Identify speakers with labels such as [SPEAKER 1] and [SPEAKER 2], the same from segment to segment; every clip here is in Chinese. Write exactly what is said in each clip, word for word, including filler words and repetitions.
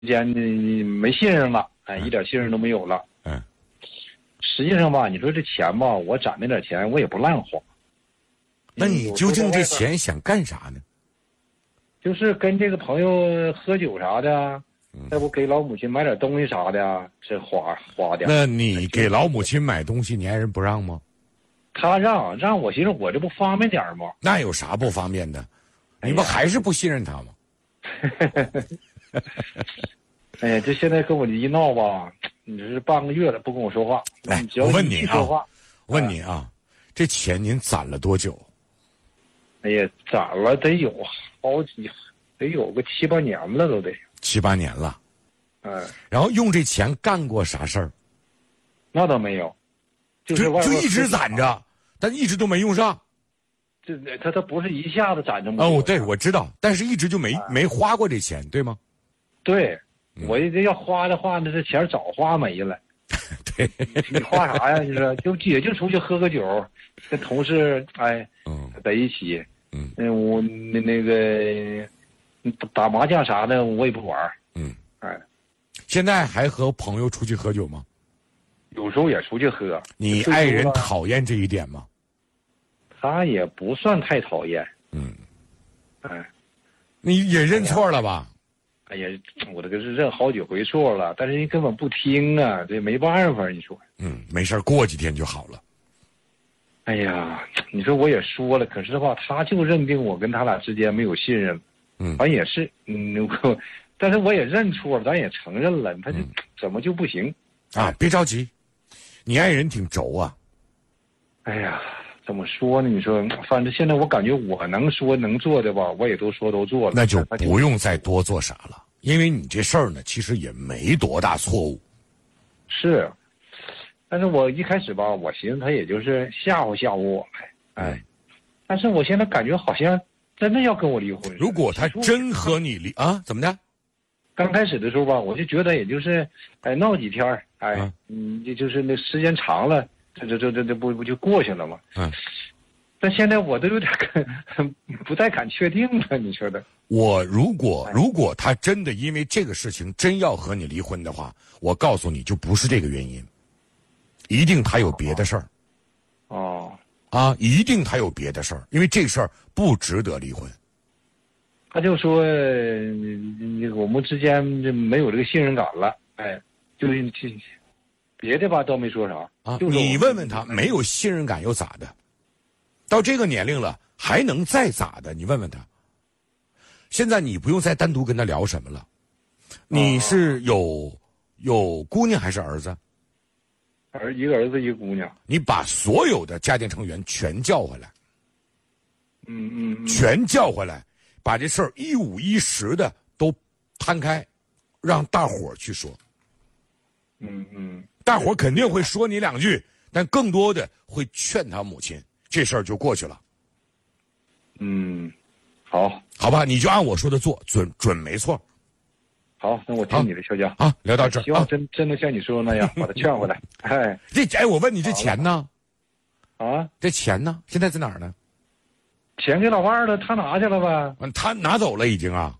[SPEAKER 1] 间没信任了，哎，一点信任都没有了。
[SPEAKER 2] 嗯。
[SPEAKER 1] 实际上吧，你说这钱吧，我攒那点钱我也不乱花。
[SPEAKER 2] 那你究竟这钱想干啥呢？
[SPEAKER 1] 就是跟这个朋友喝酒啥的，再不给老母亲买点东西啥的，这花花点。
[SPEAKER 2] 那你给老母亲买东西，你爱人不让吗？
[SPEAKER 1] 他让让我寻思我这不方便点吗？
[SPEAKER 2] 那有啥不方便的？你不还是不信任他吗？
[SPEAKER 1] 哎呀，这现在跟我一闹吧，你这是半个月了不跟我说话。
[SPEAKER 2] 来，
[SPEAKER 1] 我
[SPEAKER 2] 问你啊，
[SPEAKER 1] 话
[SPEAKER 2] 问你啊，这钱您攒了多久？
[SPEAKER 1] 哎呀，攒了得有好几，得有个七八年了，都得
[SPEAKER 2] 七八年了。
[SPEAKER 1] 嗯，
[SPEAKER 2] 然后用这钱干过啥事儿？
[SPEAKER 1] 那倒没有，就是
[SPEAKER 2] 就
[SPEAKER 1] 外边
[SPEAKER 2] 就一直攒着，但一直都没用上。
[SPEAKER 1] 这他他不是一下子攒这么
[SPEAKER 2] 哦，对，我知道，但是一直就没、啊、没花过这钱，对吗？
[SPEAKER 1] 对，嗯、我这要花的话，那这钱早花没了。
[SPEAKER 2] 对，
[SPEAKER 1] 你花啥呀？你说就也就出去喝个酒，跟同事哎，
[SPEAKER 2] 嗯，
[SPEAKER 1] 在一起，
[SPEAKER 2] 嗯，
[SPEAKER 1] 我那那个打麻将啥的我也不玩，
[SPEAKER 2] 嗯，
[SPEAKER 1] 哎，
[SPEAKER 2] 现在还和朋友出去喝酒吗？
[SPEAKER 1] 有时候也出去喝。
[SPEAKER 2] 你爱人讨厌这一点吗？
[SPEAKER 1] 他也不算太讨厌，
[SPEAKER 2] 嗯，
[SPEAKER 1] 哎，
[SPEAKER 2] 你也认错了吧？
[SPEAKER 1] 哎呀，我这个是认好几回错了，但是人根本不听啊，这没办法，你说。
[SPEAKER 2] 嗯，没事，过几天就好了。
[SPEAKER 1] 哎呀，你说我也说了，可是吧，他就认定我跟他俩之间没有信任。
[SPEAKER 2] 嗯，
[SPEAKER 1] 反正也是，嗯，但是我也认错了，咱也承认了，他就、嗯、怎么就不行？
[SPEAKER 2] 啊，别着急，你爱人挺轴啊。
[SPEAKER 1] 哎呀。怎么说呢？你说，反正现在我感觉我能说能做的吧，我也都说都做了。
[SPEAKER 2] 那就不用再多做啥了，因为你这事儿呢，其实也没多大错误。
[SPEAKER 1] 是，但是我一开始吧，我寻思他也就是吓唬吓唬我呗，哎，嗯、但是我现在感觉好像真的要跟我离婚。
[SPEAKER 2] 如果他真和你离啊，怎么的？
[SPEAKER 1] 刚开始的时候吧，我就觉得也就是哎闹几天，哎，啊、嗯，就就是那时间长了。这这这这这不不就过去了吗？
[SPEAKER 2] 嗯，
[SPEAKER 1] 但现在我都有点不太敢确定了，你说的。
[SPEAKER 2] 我如果如果他真的因为这个事情真要和你离婚的话，我告诉你就不是这个原因，一定他有别的事儿。
[SPEAKER 1] 哦。
[SPEAKER 2] 啊，一定他有别的事儿，因为这事儿不值得离婚。
[SPEAKER 1] 他就说，你我们之间没有这个信任感了，哎，就是这。别的吧倒没说啥
[SPEAKER 2] 啊，你问问他没有信任感又咋的？到这个年龄了还能再咋的？你问问他。现在你不用再单独跟他聊什么了。你是有有姑娘还是儿子？
[SPEAKER 1] 儿一个儿子一个姑娘。
[SPEAKER 2] 你把所有的家庭成员全叫回来。
[SPEAKER 1] 嗯嗯嗯。
[SPEAKER 2] 全叫回来，把这事儿一五一十的都摊开，让大伙儿去说。
[SPEAKER 1] 嗯嗯。
[SPEAKER 2] 大伙肯定会说你两句，但更多的会劝他母亲，这事儿就过去了。
[SPEAKER 1] 嗯，好，
[SPEAKER 2] 好吧，你就按我说的做，准准没错。
[SPEAKER 1] 好，那我听你的，肖家。
[SPEAKER 2] 啊，聊到这儿，
[SPEAKER 1] 希望真、啊、真的像你说的那样，把他劝回来。哎，
[SPEAKER 2] 这哎，我问你，这钱呢？
[SPEAKER 1] 啊，
[SPEAKER 2] 这钱呢？现在在哪儿呢？
[SPEAKER 1] 钱给老伴儿了，他拿去了吧？
[SPEAKER 2] 他拿走了已经啊。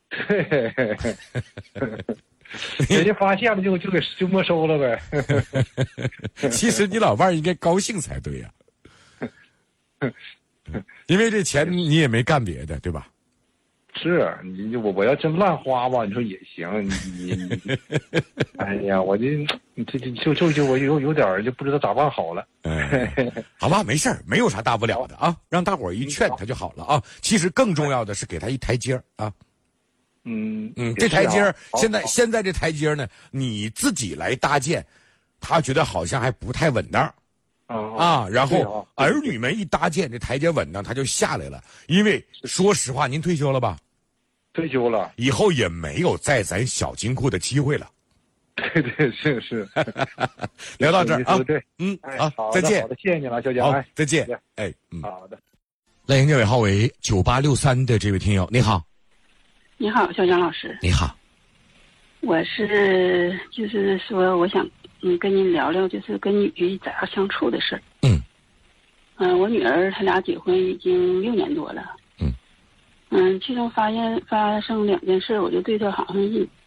[SPEAKER 1] 人家发现了就就给就没收了
[SPEAKER 2] 呗。其实你老伴儿应该高兴才对呀、啊，因为这钱你也没干别的，对吧？
[SPEAKER 1] 是你我我要真乱花吧，你说也行。你你，哎呀，我这这这就就就我有有点就不知道咋办好了。
[SPEAKER 2] 嗯，好吧，没事儿，没有啥大不了的啊，让大伙儿一劝他就好了啊。其实更重要的是给他一台阶儿啊。
[SPEAKER 1] 嗯
[SPEAKER 2] 嗯，这台阶儿、啊、现在现在这台阶儿呢，你自己来搭建，他觉得好像还不太稳当。
[SPEAKER 1] 啊,
[SPEAKER 2] 啊，然后儿女们一搭建这台阶稳当，他就下来了。因为说实话，您退休了吧？
[SPEAKER 1] 退休了，
[SPEAKER 2] 以后也没有再攒小金库的机会了。
[SPEAKER 1] 对对是是。
[SPEAKER 2] 聊到这儿啊，
[SPEAKER 1] 对，
[SPEAKER 2] 嗯，
[SPEAKER 1] 哎、
[SPEAKER 2] 好，再见。
[SPEAKER 1] 好的，谢谢你了，小姐。
[SPEAKER 2] 好，再见。哎，
[SPEAKER 1] 嗯，好的。
[SPEAKER 2] 赖营业尾号为九八六三的这位听友，你好。
[SPEAKER 3] 你好，小江老师。
[SPEAKER 2] 你好。
[SPEAKER 3] 我是就是说，我想嗯跟您聊聊，就是跟女婿咋样相处的事儿。
[SPEAKER 2] 嗯。
[SPEAKER 3] 嗯、呃，我女儿她俩结婚已经六年多了。
[SPEAKER 2] 嗯。
[SPEAKER 3] 嗯，其中发现发生两件事，我就对她好像印